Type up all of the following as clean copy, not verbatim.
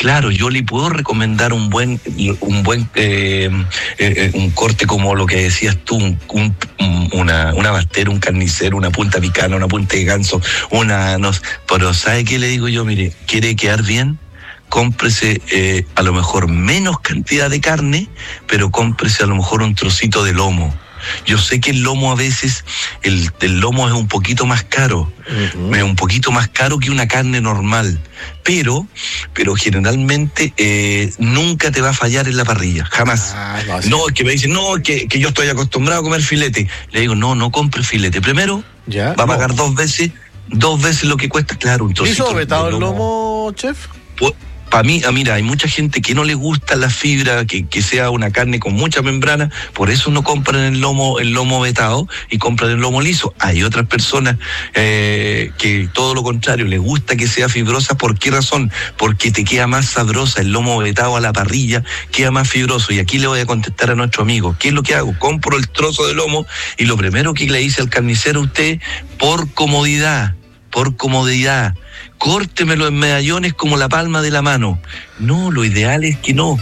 claro, yo le puedo recomendar un buen un corte como lo que decías tú, una bastera, un carnicero, una punta picana, una punta de ganso, pero ¿sabe qué le digo yo? Mire, ¿quiere quedar bien? Cómprese a lo mejor menos cantidad de carne, pero cómprese a lo mejor un trocito de lomo. Yo sé que el lomo a veces, el lomo es un poquito más caro, es un poquito más caro que una carne normal, pero generalmente nunca te va a fallar en la parrilla, jamás. No, es que me dicen, no, que yo estoy acostumbrado a comer filete. Le digo, no compre filete. Primero, va a pagar dos veces lo que cuesta, claro, un trocito. ¿Hizo vetado el lomo, chef? Para mí, mira, hay mucha gente que no le gusta la fibra, que sea una carne con mucha membrana, por eso no compran el lomo vetado y compran el lomo liso. Hay otras personas que todo lo contrario, les gusta que sea fibrosa. ¿Por qué razón? Porque te queda más sabrosa el lomo vetado a la parrilla, queda más fibroso. Y aquí le voy a contestar a nuestro amigo, ¿qué es lo que hago? Compro el trozo de lomo y lo primero que le dice al carnicero a usted, por comodidad, córtemelo en medallones como la palma de la mano. No, lo ideal es que no.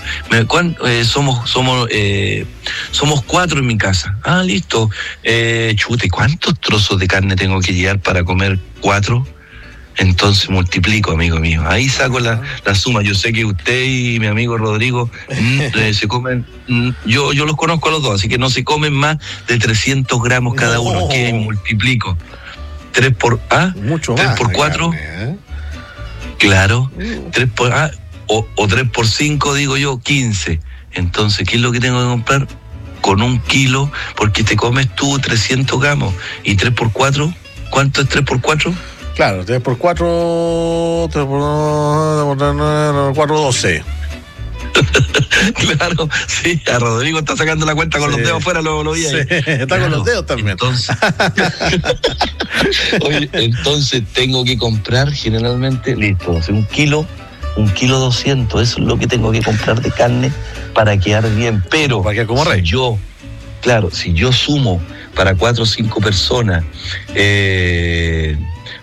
Somos 4 en mi casa. Listo. Chute, ¿cuántos trozos de carne tengo que llevar para comer 4? Entonces multiplico, amigo mío. Ahí saco la suma. Yo sé que usted y mi amigo Rodrigo se comen, yo los conozco a los dos, así que no se comen más de 300 gramos cada uno. Que multiplico. 3 por 4. Carne, Claro, 3 por 5, digo yo, 15. Entonces, ¿qué es lo que tengo que comprar? Con 1 kilo, porque te comes tú 300 gramos. ¿Y 3 por 4? ¿Cuánto es 3 por 4? Claro, 3 por 4, 4, 12. Claro, sí, a Rodrigo está sacando la cuenta con los dedos afuera, lo vi ahí. Sí, está con los dedos también. Entonces tengo que comprar generalmente, listo, 1 kilo 200, eso es lo que tengo que comprar de carne para quedar bien. Pero para que como rey. Si yo sumo para 4 o 5 personas, 3,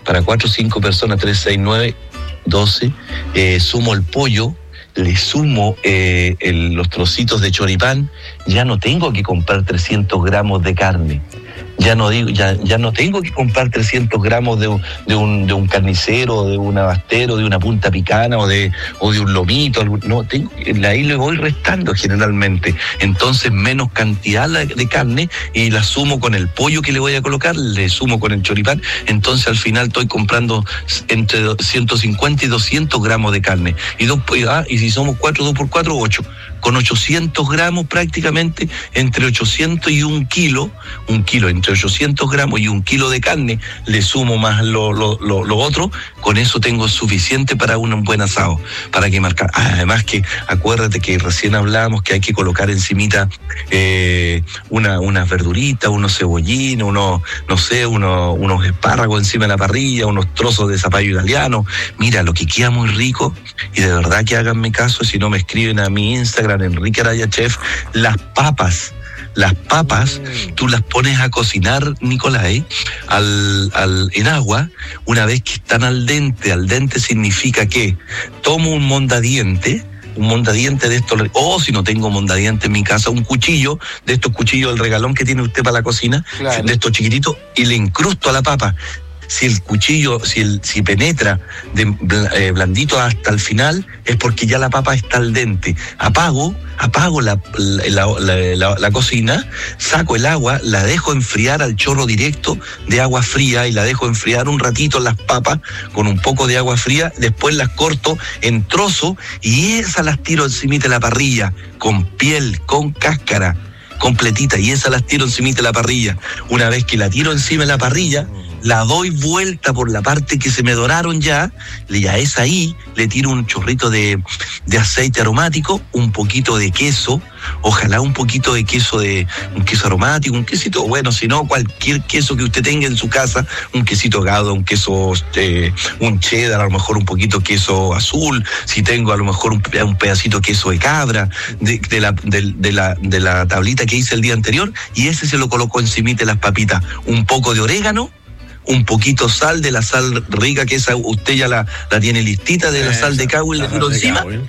6, 9, 12, sumo el pollo, le sumo los trocitos de choripán, ya no tengo que comprar 300 gramos de carne. Ya no tengo que comprar 300 gramos de un carnicero, de un abastero, de una punta picana o de un lomito. Ahí le voy restando generalmente. Entonces menos cantidad de carne y la sumo con el pollo que le voy a colocar, le sumo con el choripán. Entonces al final estoy comprando entre 150 y 200 gramos de carne. Y si somos 4, 2 por 4, 8. Con 800 gramos prácticamente, entre 800 y 1 kilo, entre 800 gramos y 1 kilo de carne, le sumo más lo otro, con eso tengo suficiente para un buen asado, para que marcar. Además que, acuérdate que recién hablábamos que hay que colocar encimita unas verduritas, unos cebollines, unos espárragos encima de la parrilla, unos trozos de zapallo italiano. Mira, lo que queda muy rico, y de verdad que háganme caso, si no me escriben a mi Instagram, Enrique Araya Chef, las papas, tú las pones a cocinar, Nicolai, en agua. Una vez que están al dente significa que tomo un mondadiente de estos, si no tengo mondadiente en mi casa, un cuchillo, de estos cuchillos del regalón que tiene usted para la cocina, claro, de estos chiquititos, y le incrusto a la papa. Si el cuchillo, si penetra blandito hasta el final, es porque ya la papa está al dente. Apago la cocina, saco el agua, la dejo enfriar al chorro directo de agua fría y la dejo enfriar un ratito las papas con un poco de agua fría, después las corto en trozos y esas las tiro encima de la parrilla, con piel, con cáscara, completita, y esas las tiro encima de la parrilla. Una vez que la tiro encima de la parrilla, la doy vuelta por la parte que se me doraron ya es ahí, le tiro un chorrito de aceite aromático, un poquito de queso, ojalá un poquito de un queso aromático, un quesito, bueno, si no, cualquier queso que usted tenga en su casa, un quesito Gouda, un queso, un cheddar, a lo mejor un poquito queso azul, si tengo a lo mejor un pedacito de queso de cabra, de la tablita que hice el día anterior, y ese se lo coloco encima de las papitas, un poco de orégano, un poquito sal, de la sal rica, que esa usted ya la tiene listita, de la sal de Cagüín, le tiro encima,